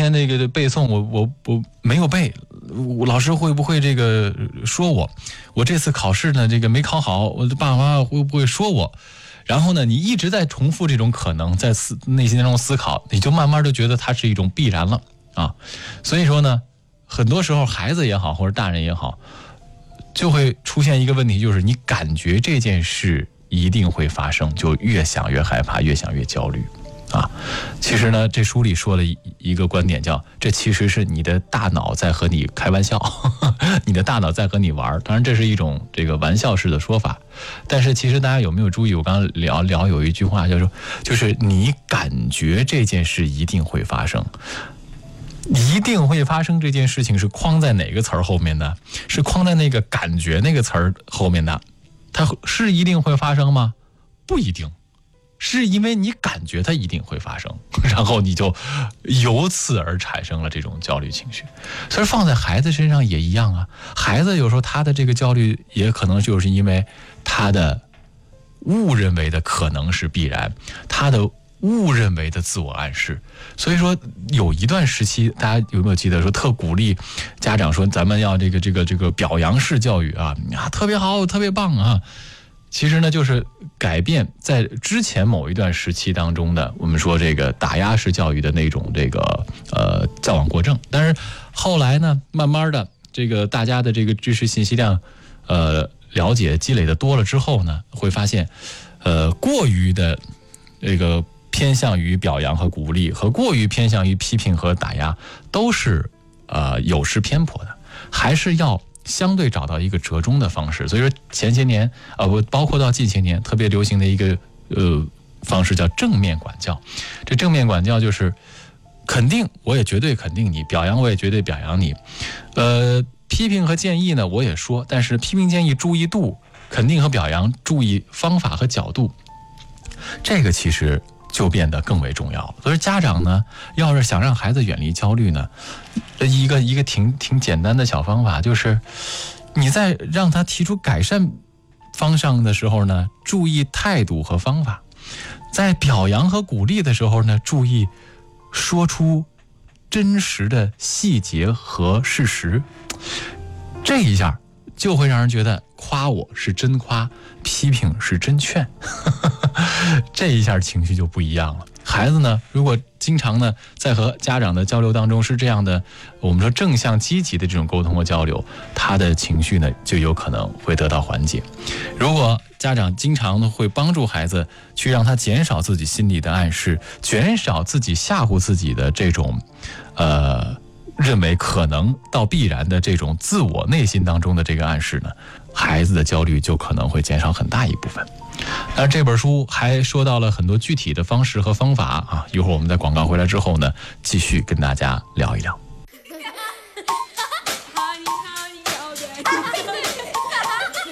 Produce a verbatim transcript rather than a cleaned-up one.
天那个背诵我我我没有背，我老师会不会这个说我？我这次考试呢这个没考好，我的爸爸妈妈会不会说我？然后呢，你一直在重复这种可能，在思内心当中思考，你就慢慢就觉得它是一种必然了啊。所以说呢，很多时候孩子也好，或者大人也好，就会出现一个问题，就是你感觉这件事一定会发生，就越想越害怕，越想越焦虑啊。其实呢，这书里说了一个观点，叫这其实是你的大脑在和你开玩笑，你的大脑在和你玩。当然，这是一种这个玩笑式的说法，但是其实大家有没有注意？我刚刚聊聊有一句话叫做，就是你感觉这件事一定会发生。一定会发生这件事情是框在哪个词儿后面的？是框在那个感觉那个词儿后面的。它是一定会发生吗？不一定，是因为你感觉它一定会发生，然后你就由此而产生了这种焦虑情绪。所以放在孩子身上也一样啊。孩子有时候他的这个焦虑也可能就是因为他的误认为的可能是必然，他的误认为的自我暗示。所以说有一段时期，大家有没有记得说特鼓励家长说咱们要这个这个这个表扬式教育啊，啊特别好，特别棒啊。其实呢，就是改变在之前某一段时期当中的我们说这个打压式教育的那种这个呃矫枉过正。但是后来呢，慢慢的这个大家的这个知识信息量呃了解积累的多了之后呢，会发现呃过于的这个偏向于表扬和鼓励，和过于偏向于批评和打压，都是呃有失偏颇的，还是要相对找到一个折中的方式。所以说前些年呃不包括到近些年特别流行的一个呃方式叫正面管教。这正面管教就是肯定，我也绝对肯定你，表扬我也绝对表扬你，呃批评和建议呢我也说，但是批评建议注意度，肯定和表扬注意方法和角度，这个其实就变得更为重要了。所以家长呢，要是想让孩子远离焦虑呢，一个一个挺挺简单的小方法，就是你在让他提出改善方向的时候呢，注意态度和方法；在表扬和鼓励的时候呢，注意说出真实的细节和事实。这一下就会让人觉得夸我是真夸，批评是真劝，这一下情绪就不一样了。孩子呢，如果经常呢在和家长的交流当中是这样的，我们说正向积极的这种沟通和交流，他的情绪呢就有可能会得到缓解。如果家长经常呢会帮助孩子去让他减少自己心理的暗示，减少自己吓唬自己的这种呃认为可能到必然的这种自我内心当中的这个暗示呢，孩子的焦虑就可能会减少很大一部分。那这本书还说到了很多具体的方式和方法啊，一会儿我们在广告回来之后呢，继续跟大家聊一聊。